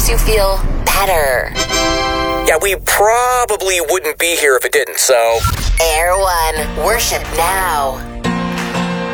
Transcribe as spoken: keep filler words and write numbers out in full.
makes you feel better. Yeah, we probably wouldn't be here if it didn't, so... Air One, worship now.